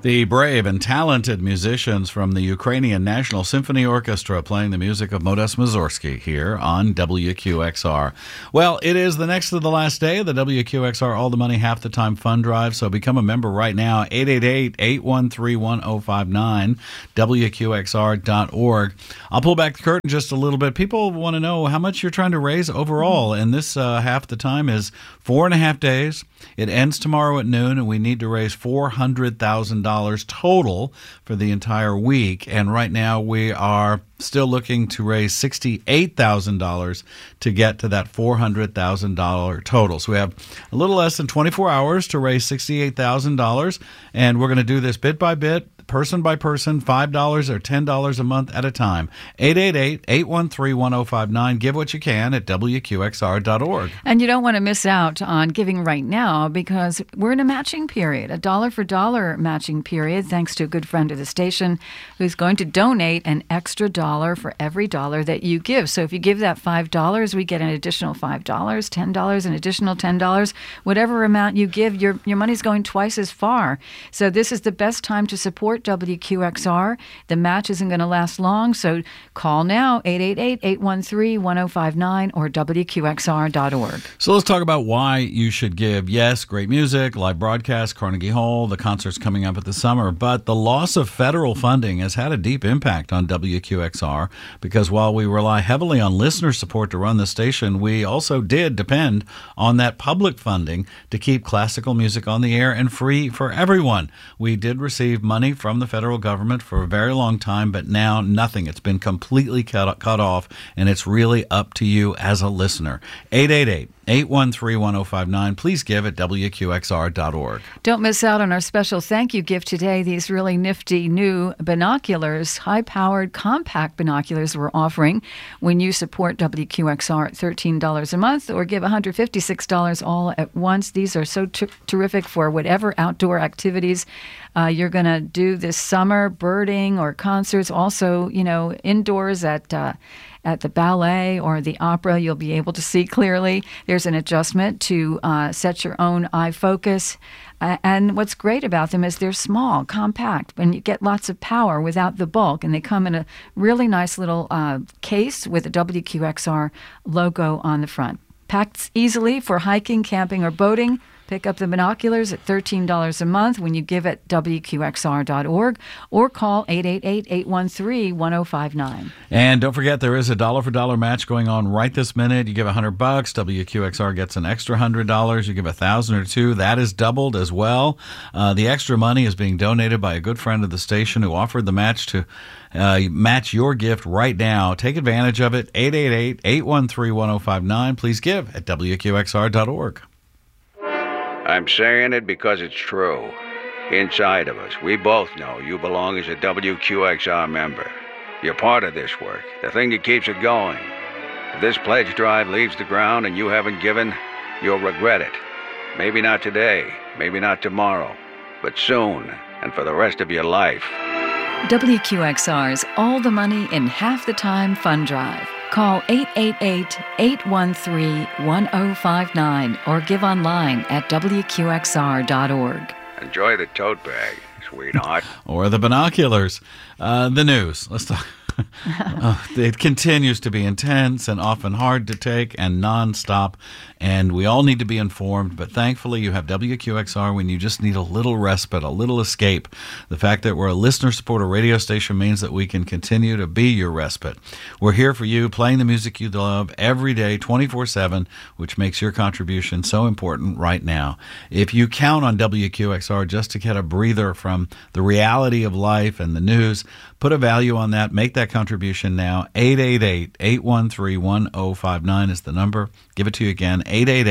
The brave and talented musicians from the Ukrainian National Symphony Orchestra playing the music of Modest Mussorgsky here on WQXR. Well, it is the next to the last day of the WQXR All the Money Half the Time Fund Drive, so become a member right now, 888-813-1059, WQXR.org. I'll pull back the curtain just a little bit. People want to know how much you're trying to raise overall, and this half the time is 4.5 days. It ends tomorrow at noon, and we need to raise $400,000 total for the entire week. And right now we are still looking to raise $68,000 to get to that $400,000 total. So we have a little less than 24 hours to raise $68,000, and we're going to do this bit by bit, person by person, $5 or $10 a month at a time. 888-813-1059. Give what you can at WQXR.org. And you don't want to miss out on giving right now because we're in a matching period, a dollar-for-dollar matching period, thanks to a good friend of the station who's going to donate an extra dollar for every dollar that you give. So if you give that $5, we get an additional $5, $10, an additional $10. Whatever amount you give, your money's going twice as far. So this is the best time to support WQXR. The match isn't going to last long, so call now, 888-813-1059 or WQXR.org. So let's talk about why you should give. Yes, great music, live broadcast, Carnegie Hall, the concerts coming up at the summer, but the loss of federal funding has had a deep impact on WQXR because while we rely heavily on listener support to run the station, we also did depend on that public funding to keep classical music on the air and free for everyone. We did receive money from the federal government for a very long time, but now nothing. It's been completely cut off, and it's really up to you as a listener. 888-813-1059. Please give at WQXR.org. Don't miss out on our special thank you gift today. These really nifty new binoculars, high-powered compact binoculars we're offering when you support WQXR at $13 a month or give $156 all at once. These are so terrific for whatever outdoor activities you're going to do this summer, birding or concerts. Also, indoors at the ballet or the opera, you'll be able to see clearly. There's an adjustment to set your own eye focus. And what's great about them is they're small, compact, and you get lots of power without the bulk. And they come in a really nice little case with a WQXR logo on the front. Packed easily for hiking, camping, or boating. Pick up the binoculars at $13 a month when you give at WQXR.org or call 888-813-1059. And don't forget, there is a dollar-for-dollar match going on right this minute. You give $100, WQXR gets an extra $100. You give $1,000 or $2,000, that is doubled as well. The extra money is being donated by a good friend of the station who offered the match to match your gift right now. Take advantage of it. 888-813-1059. Please give at WQXR.org. I'm saying it because it's true. Inside of us, we both know you belong as a WQXR member. You're part of this work, the thing that keeps it going. If this pledge drive leaves the ground and you haven't given, you'll regret it. Maybe not today, maybe not tomorrow, but soon, and for the rest of your life. WQXR's All the Money in Half the Time Fund Drive. Call 888-813-1059 or give online at WQXR.org. Enjoy the tote bag, sweetheart. Or the binoculars. The news. Let's talk. It continues to be intense and often hard to take and nonstop, and we all need to be informed, but thankfully you have WQXR when you just need a little respite, a little escape. The fact that we're a listener-supported radio station means that we can continue to be your respite. We're here for you, playing the music you love every day, 24/7, which makes your contribution so important right now. If you count on WQXR just to get a breather from the reality of life and the news, put a value on that. Make that contribution now. 888-813-1059 is the number. Give it to you again,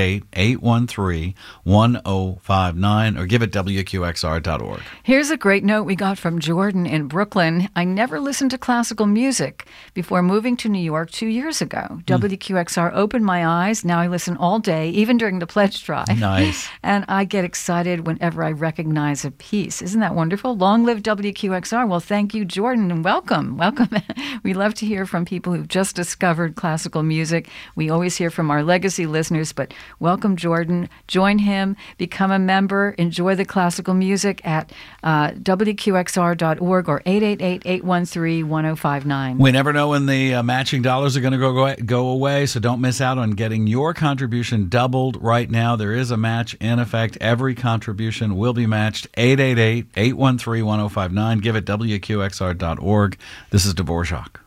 888-813-1059, or give it WQXR.org. Here's a great note we got from Jordan in Brooklyn. I never listened to classical music before moving to New York 2 years ago. WQXR opened my eyes. Now I listen all day, even during the pledge drive. Nice. And I get excited whenever I recognize a piece. Isn't that wonderful? Long live WQXR. Well, thank you, Jordan, and welcome. Welcome. We love to hear from people who've just discovered classical music. We always hear from our legacy legacy listeners, but welcome Jordan. Join him, become a member, enjoy the classical music at WQXR.org or 888-813-1059. We never know when the matching dollars are going to go away, so don't miss out on getting your contribution doubled right now. There is a match in effect. Every contribution will be matched. 888-813-1059. Give it WQXR.org. This is Dvorak.